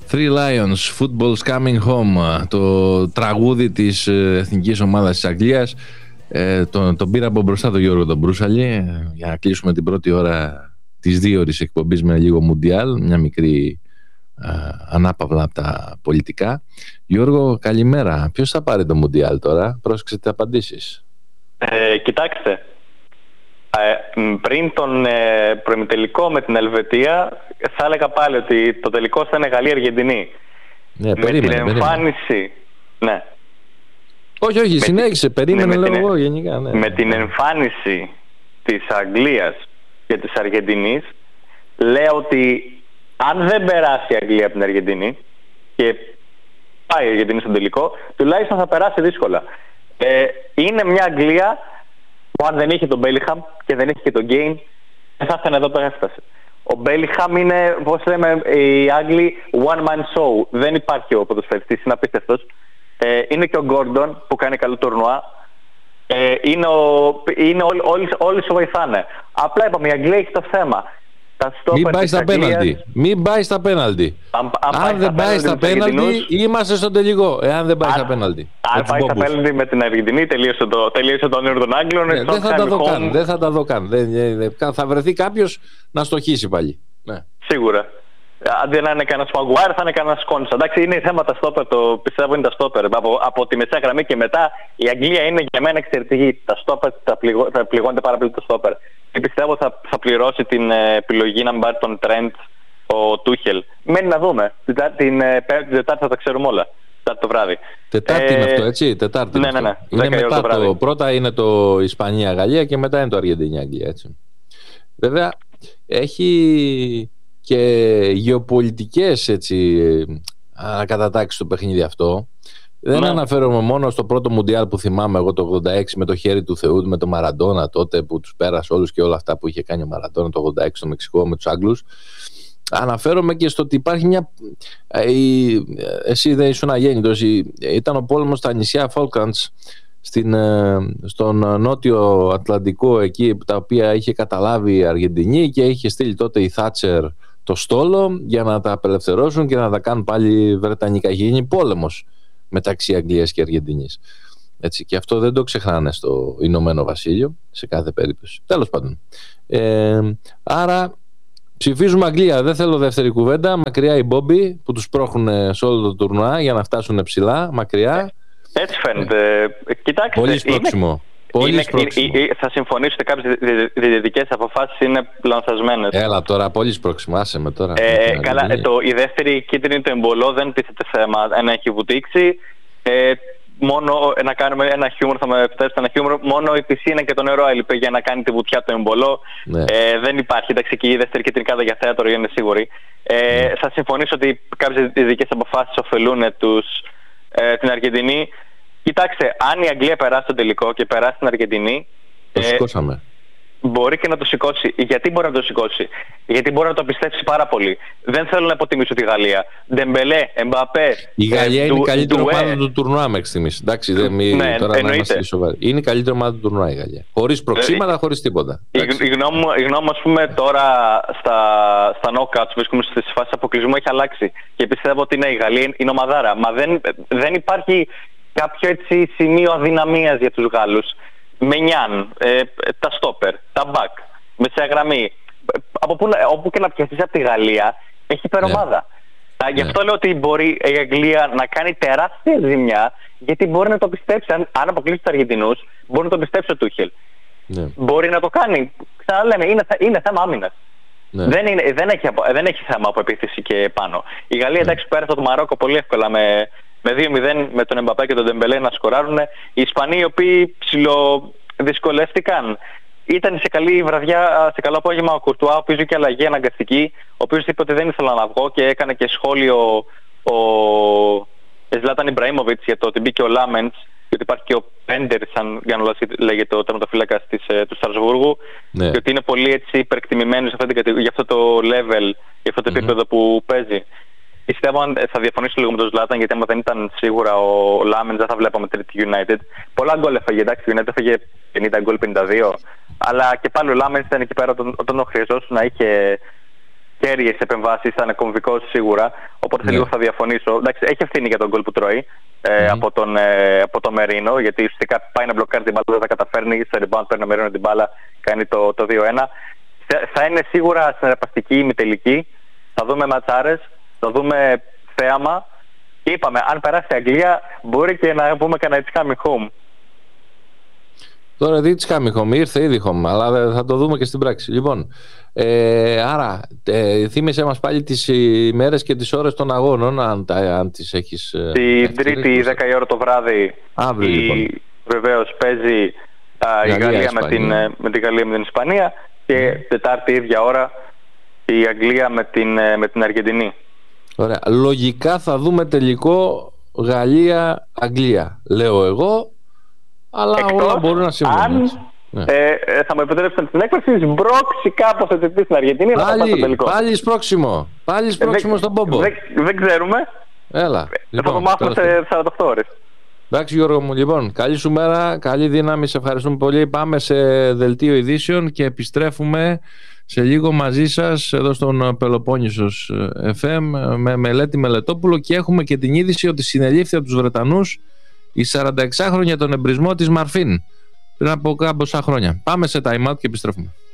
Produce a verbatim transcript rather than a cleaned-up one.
Three Lions, Football's Coming Home, το τραγούδι της εθνικής ομάδας της Αγγλίας. Ε, τον, τον πήρα από μπροστά τον Γιώργο τον Μπρούσαλη για να κλείσουμε την πρώτη ώρα της δύο ώρης εκπομπής με λίγο Μουντιάλ, μια μικρή α, ανάπαυλα από τα πολιτικά. Γιώργο, καλημέρα. Ποιος θα πάρει το Μουντιάλ τώρα? Πρόσεξε τις απαντήσεις. Ε, κοιτάξτε, ε, πριν τον ε, προημιτελικό με την Ελβετία θα έλεγα πάλι ότι το τελικό θα είναι Γαλλία-Αργεντινή. Ναι, με περίμενε, την εμφάνιση περίμενε. ναι. Όχι, όχι, συνέχισε, περίμενε, ναι, λέω την, εγώ γενικά. Ναι, με ναι. την εμφάνιση της Αγγλίας και της Αργεντινής λέω ότι αν δεν περάσει η Αγγλία από την Αργεντινή και πάει η Αργεντινή στον τελικό, τουλάχιστον θα περάσει δύσκολα. Ε, είναι μια Αγγλία που αν δεν είχε τον Μπέλιχαμ και δεν είχε και τον Γκέιν, δεν θα έφτανε εδώ που έφτασε. Ο Μπέλιχαμ είναι, όπως λέμε οι Άγγλοι, one man show. Δεν υπάρχει ο ποδοσφαιριστής, είναι απίστευτος. Ε, είναι και ο Γκόρντον που κάνει καλό τουρνουά. Ε, είναι ο, είναι όλοι, όλοι, όλοι σου βοηθάνε. Απλά είπαμε, η Αγγλία έχει το θέμα. Μην πάει στα πέναλτι. Μην πάει στα πέναλτι. Αν, αν, αν δεν πάει στα πέναλτι, είμαστε στον τελικό. Εάν δεν πάει στα πέναλτι. Αν πάει στα πέναλτι με την Αργεντινή, τελείωσε το, τελείωσε το όνειρο των Άγγλων. Ναι, δεν θα τα δω καν. Δεν θα τα δω καν. Δεν, δεν, θα βρεθεί κάποιος να στοχίσει πάλι. Ναι. Σίγουρα. Αντί να είναι κανένα Μαγκουάρ, θα είναι κανένα Κόνσα. Εντάξει, είναι θέμα τα στόπερ, το πιστεύω είναι τα στόπερ. Από, από τη μεσαία γραμμή και μετά η Αγγλία είναι για μένα εξαιρετική. Τα στόπερ θα, πληγω, θα πληγώνεται πάρα πολύ το στόπερ. Και πιστεύω θα, θα πληρώσει την ε, επιλογή να μην πάρει τον Τρέντ ο Τούχελ. Μένει να δούμε. Την, την, ε, την Τετάρτη θα τα ξέρουμε όλα. Τετάρτη το βράδυ. Τετάρτη ε, είναι αυτό, έτσι. Τετάρτη. Ναι, ναι, ναι. Είναι μετά το, το πρώτα είναι το Ισπανία-Γαλλία και μετά είναι το Αργεντινή-Αγγλία. Έτσι. Βέβαια έχει και γεωπολιτικές έτσι ανακατατάξεις στο παιχνίδι αυτό. Δεν ναι. αναφέρομαι μόνο στο πρώτο Μουντιάλ που θυμάμαι εγώ το ογδόντα έξι με το χέρι του Θεού, με τον Μαραντόνα τότε που τους πέρασε όλους και όλα αυτά που είχε κάνει ο Μαραντόνα το ογδόντα έξι στο Μεξικό με τους Άγγλους. Αναφέρομαι και στο ότι υπάρχει μια... Εσύ δεν ήσουν αγέννητος, ήταν ο πόλεμος στα νησιά Φόλκαντς στην, στον νότιο Ατλαντικό εκεί τα οποία είχε καταλάβει η Αργεντινή και είχε στείλει τότε η Θάτσερ το στόλο για να τα απελευθερώσουν και να τα κάνουν πάλι βρετανικά. Γίνει πόλεμος μεταξύ Αγγλίας και Αργεντινής. Έτσι, και αυτό δεν το ξεχνάνε στο Ηνωμένο Βασίλειο σε κάθε περίπτωση. Τέλος πάντων. Ε, άρα ψηφίζουμε Αγγλία. Δεν θέλω δεύτερη κουβέντα. Μακριά οι Μπόμπι που τους πρόχνουν σε όλο το τουρνουά για να φτάσουν ψηλά, μακριά. Έτσι φαίνεται. Ε, κοιτάξτε, πολύ σπρώξιμο. Πολύ είναι, σπρώξιμο. είναι, θα συμφωνήσω ότι κάποιες διαιτητικές αποφάσεις είναι λανθασμένες. Έλα τώρα, πολύ σπρώξιμο. Άσε με τώρα. Ε, με καλά, ε, το, η δεύτερη κίτρινη του εμπολό δεν τίθεται θέμα να έχει βουτήξει. Ε, μόνο να κάνουμε ένα χιούμορ, θα με επιτρέψετε ένα χιούμορ. Μόνο η πισίνα και το νερό έλειπε για να κάνει τη βουτιά του εμπολό. Ναι. Ε, δεν υπάρχει. Εντάξει, και η δεύτερη κίτρινη κάρτα για θέατρο είναι σίγουρη. Ε, ναι. Θα συμφωνήσω ότι κάποιες διαιτητικές αποφάσεις ωφελούν τους, ε, την Αργεντινή. Κοιτάξτε, αν η Αγγλία περάσει το τελικό και περάσει την Αργεντινή. Το ε, σηκώσαμε. Μπορεί και να το σηκώσει. Γιατί μπορεί να το σηκώσει? Γιατί μπορεί να το πιστέψει πάρα πολύ. Δεν θέλω να υποτιμήσω τη Γαλλία. Ντεμπελέ, Εμπαπέ. Η Γαλλία ε, είναι η καλύτερη ομάδα του τουρνουά μέχρι στιγμής. Εντάξει, δεν μη, ναι, τώρα να είμαστε σοβαροί. Είναι η καλύτερη ομάδα του τουρνουά η Γαλλία. Χωρίς προξήματα, ε, χωρίς τίποτα. Η, η γνώμη μου, η γνώμη μου, ας πούμε, τώρα στα, στα knockouts που βρίσκουμε στις φάσεις αποκλεισμού έχει αλλάξει. Και πιστεύω ότι ναι, η Γαλλία είναι ομαδάρα. Μα δεν, δεν υπάρχει κάποιο έτσι σημείο αδυναμίας για τους Γάλλους. Μενιάν, ε, τα στόπερ, τα μπακ, μεσαία γραμμή. Από που, όπου και να πιαστείς από τη Γαλλία, έχει υπερομάδα. Yeah. Γι' αυτό yeah. λέω ότι μπορεί η Αγγλία να κάνει τεράστια ζημιά, γιατί μπορεί να το πιστέψει. Αν, αν αποκλείσει τους Αργεντινούς, μπορεί να το πιστέψει ο Τούχελ. Yeah. Μπορεί να το κάνει. Ξαναλέμε, είναι, είναι θέμα άμυνας. Yeah. Δεν, είναι, δεν, έχει, δεν έχει θέμα από επίθεση και πάνω. Η Γαλλία, yeah. εντάξει, πέρασε το Μαρόκο πολύ εύκολα με. Με δύο μηδέν με τον Εμπαπέ και τον Ντεμπελέ να σκοράρουν. Οι Ισπανοί οι οποίοι ψιλοδυσκολεύτηκαν. Ήταν σε καλή βραδιά, σε καλό απόγευμα ο Κουρτουά, ο οποίος είχε αλλαγή αναγκαστική, ο οποίος είπε ότι δεν ήθελα να βγω και έκανε και σχόλιο ο Ζλάταν Ιμπραήμοβιτς για το ότι μπήκε ο Λάμεντς, γιατί υπάρχει και ο Πέντερσαν, για να λέγεται ο τερματοφύλακας του Στρασβούργου, ναι. και ότι είναι πολύ έτσι υπερκτιμημένος για αυτό το level, για αυτό το mm-hmm. επίπεδο που παίζει. Πιστεύω θα διαφωνήσω λίγο με τον Ζλάταν, γιατί άμα δεν ήταν σίγουρα ο Λάμεντς δεν θα βλέπαμε τρίτη United. Πολλά γκολ έφαγε, εντάξει, η United έφαγε πενήντα γκολ, πενήντα δύο. Αλλά και πάλι ο Λάμεντς ήταν εκεί πέρα όταν, όταν ο χρειαζόταν να είχε κέρυες επεμβάσεις, θα είναι κομβικός σίγουρα. Οπότε σε Ναι. λίγο θα διαφωνήσω. Εντάξει, έχει ευθύνη για τον γκολ που τρώει ε, Mm. από, τον, ε, από τον Μερίνο, γιατί ουσιαστικά πάει να μπλοκάρει την μπάλα, δεν τα καταφέρνει. Στο rebound παίρνει ο Μερίνο την μπάλα, κάνει το, το δύο ένα. Θα είναι σίγουρα συναρπαστική ημιτελική. Θα δούμε ματσάρες, θα δούμε θέαμα. Και είπαμε, αν περάσει η Αγγλία, μπορεί και να πούμε κανένα It's coming home. Τώρα It's coming home, ήρθε ήδη home, αλλά θα το δούμε και στην πράξη. Λοιπόν, ε, άρα, ε, θύμισε μας πάλι τις ημέρες και τις ώρες των αγώνων, αν, αν τις έχεις... Την Τρίτη, δέκα η ώρα το βράδυ, αύριο, η, λοιπόν. βεβαίως παίζει α, η Γαλλία με την, με την Γαλλία με την Ισπανία και mm. Τετάρτη ίδια ώρα η Αγγλία με την, με την Αργεντινή. Ωραία. Λογικά θα δούμε τελικό Γαλλία-Αγγλία, λέω εγώ, αλλά εκτός όλα μπορούν να συμβούν. Αν ναι. ε, ε, θα μου επιτρέψετε την έκφραση, σμπρώξει κάπως έτσι στην Αργεντινή, πάλι, να πάει στο τελικό. Πάλι σπρώξιμο, πάλι σπρώξιμο ε, στον Πόμπο. Δεν, δεν ξέρουμε. Έλα. Λοιπόν, θα το μάθουμε σε σαράντα οκτώ ώρες. Εντάξει Γιώργο μου, λοιπόν, καλή σου μέρα, καλή δύναμη, σε ευχαριστούμε πολύ. Πάμε σε δελτίο ειδήσεων και επιστρέφουμε σε λίγο μαζί σας εδώ στον Πελοπόννησος εφ εμ με Μελέτη Μελετόπουλο και έχουμε και την είδηση ότι συνελήφθη από τους Βρετανούς η σαρανταεξάχρονη για τον εμπρισμό της Μαρφίν πριν από κάμποσα χρόνια. Πάμε σε time out και επιστρέφουμε.